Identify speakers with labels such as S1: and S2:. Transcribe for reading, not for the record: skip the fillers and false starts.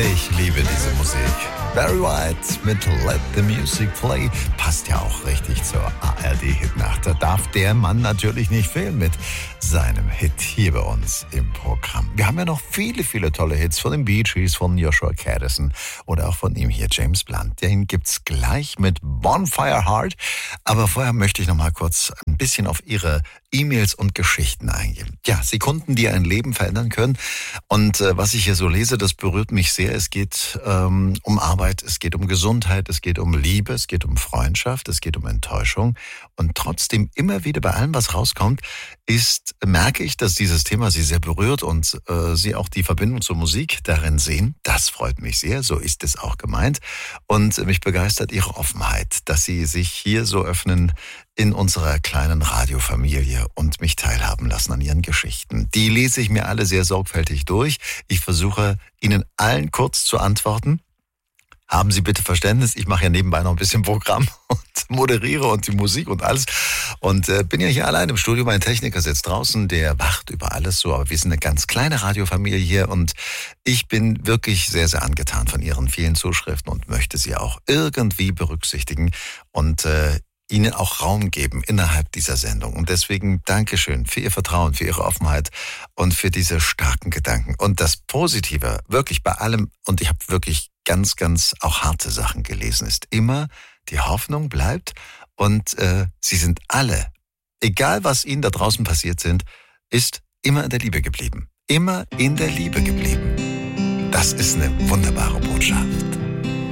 S1: Ich liebe diese Musik. Barry White mit Let the Music Play passt ja auch richtig zur ARD-Hitnacht. Da darf der Mann natürlich nicht fehlen mit seinem Hit hier bei uns im Programm. Wir haben ja noch viele, viele tolle Hits von den Bee Gees, von Joshua Kadison oder auch von ihm hier, James Blunt. Den gibt's gleich mit Bonfire Heart. Aber vorher möchte ich noch mal kurz ein bisschen auf Ihre E-Mails und Geschichten eingehen. Ja, Sekunden, die ein Leben verändern können. Und was ich hier so lese, das berührt mich sehr. Es geht um Arbeit, es geht um Gesundheit, es geht um Liebe, es geht um Freundschaft, es geht um Enttäuschung. Und trotzdem immer wieder bei allem, was rauskommt, merke ich, dass dieses Thema Sie sehr berührt und Sie auch die Verbindung zur Musik darin sehen. Das freut mich sehr, so ist es auch gemeint. Und mich begeistert Ihre Offenheit, dass Sie sich hier so öffnen in unserer kleinen Radiofamilie und mich teilhaben lassen an Ihren Geschichten. Die lese ich mir alle sehr sorgfältig durch. Ich versuche, Ihnen allen kurz zu antworten. Haben Sie bitte Verständnis, ich mache ja nebenbei noch ein bisschen Programm und moderiere und die Musik und alles. Und bin ja hier allein im Studio, mein Techniker sitzt draußen, der wacht über alles so. Aber wir sind eine ganz kleine Radiofamilie hier und ich bin wirklich sehr, sehr angetan von Ihren vielen Zuschriften und möchte sie auch irgendwie berücksichtigen und Ihnen auch Raum geben innerhalb dieser Sendung. Und deswegen Dankeschön für Ihr Vertrauen, für Ihre Offenheit und für diese starken Gedanken. Und das Positive, wirklich bei allem, und ich habe wirklich ganz, ganz auch harte Sachen gelesen, ist immer, die Hoffnung bleibt und Sie sind alle, egal was Ihnen da draußen passiert ist immer in der Liebe geblieben. Immer in der Liebe geblieben. Das ist eine wunderbare Botschaft.